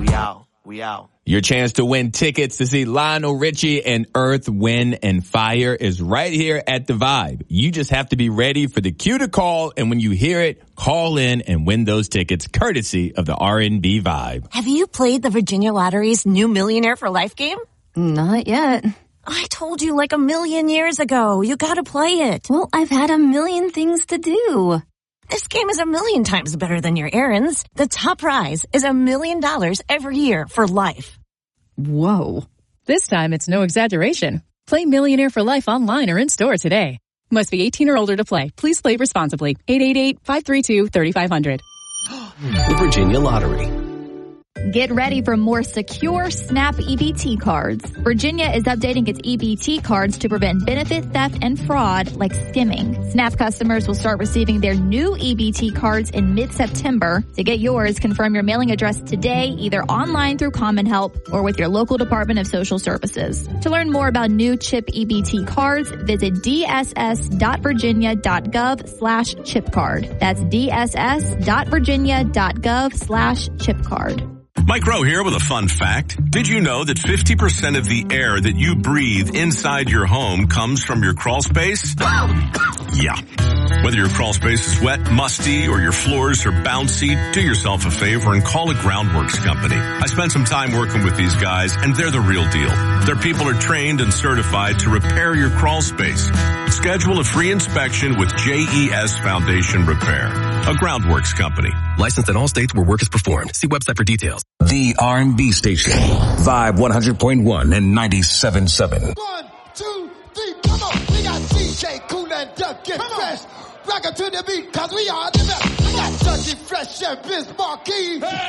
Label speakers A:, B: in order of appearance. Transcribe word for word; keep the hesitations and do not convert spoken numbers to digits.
A: We out. We out.
B: Your chance to win tickets to see Lionel Richie and Earth, Wind, and Fire is right here at The Vibe. You just have to be ready for the cue to call, and when you hear it, call in and win those tickets courtesy of the R and B Vibe.
C: Have you played the Virginia Lottery's new Millionaire for Life game?
D: Not yet.
C: I told you like a million years ago. You gotta play it.
D: Well, I've had a million things to do.
C: This game is a million times better than your errands. The top prize is a million dollars every year for life.
D: Whoa.
E: This time it's no exaggeration. Play Millionaire for Life online or in store today. Must be eighteen or older to play. Please play responsibly. eight eight eight, five three two, three five zero zero.
F: The Virginia Lottery.
G: Get ready for more secure SNAP E B T cards. Virginia is updating its E B T cards to prevent benefit theft and fraud like skimming. SNAP customers will start receiving their new E B T cards in mid-September. To get yours, confirm your mailing address today, either online through Common Help or with your local Department of Social Services. To learn more about new CHIP E B T cards, visit d s s dot virginia dot gov slash chip card. That's d s s dot virginia dot gov slash chip card.
H: Mike Rowe here with a fun fact. Did you know that fifty percent of the air that you breathe inside your home comes from your crawl space? Yeah. Whether your crawl space is wet, musty, or your floors are bouncy, do yourself a favor and call a Groundworks company. I spent some time working with these guys, and they're the real deal. Their people are trained and certified to repair your crawl space. Schedule a free inspection with J E S Foundation Repair, a Groundworks company.
F: Licensed in all states where work is performed. See website for details.
I: The R and B station. Vibe one hundred point one and ninety-seven point seven.
J: One, two, three, come on. We got D J Kool and Duck Get Fresh. Rock it to the beat, cause we are the best. We got Chucky Fresh and Biz Marquis. Hey.